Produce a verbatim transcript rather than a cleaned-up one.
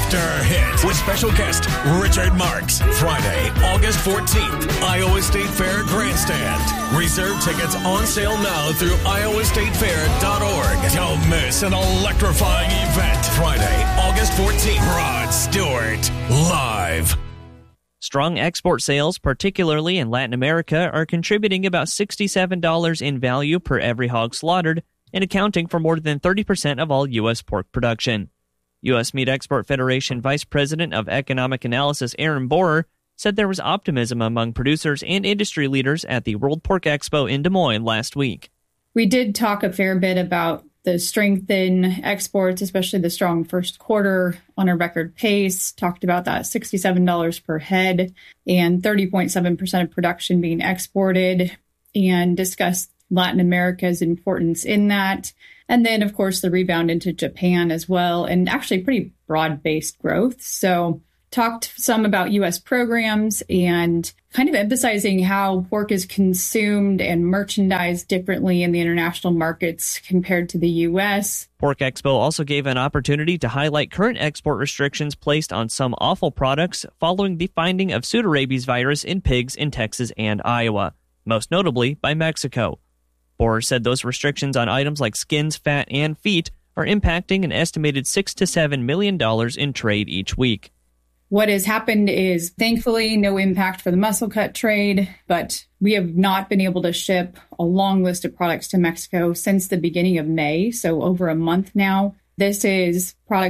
after hit with special guest Richard Marks. Friday, August fourteenth, Iowa State Fair Grandstand. Reserve tickets on sale now through iowa state fair dot org. Don't miss an electrifying event. Friday, August fourteenth, Rod Stewart, live. Strong export sales, particularly in Latin America, are contributing about sixty-seven dollars in value per every hog slaughtered and accounting for more than thirty percent of all U S pork production. U S Meat Export Federation Vice President of Economic Analysis Aaron Borer said there was optimism among producers and industry leaders at the World Pork Expo in Des Moines last week. We did talk a fair bit about the strength in exports, especially the strong first quarter on a record pace. Talked about that sixty-seven dollars per head and thirty point seven percent of production being exported, and discussed Latin America's importance in that. And then, of course, the rebound into Japan as well, and actually pretty broad-based growth. So talked some about U S programs and kind of emphasizing how pork is consumed and merchandised differently in the international markets compared to the U S. Pork Expo also gave an opportunity to highlight current export restrictions placed on some offal products following the finding of pseudorabies virus in pigs in Texas and Iowa, most notably by Mexico. Borer said those restrictions on items like skins, fat, and feet are impacting an estimated six to seven million dollars in trade each week. What has happened is, thankfully, no impact for the muscle cut trade, but we have not been able to ship a long list of products to Mexico since the beginning of May, so over a month now. This is products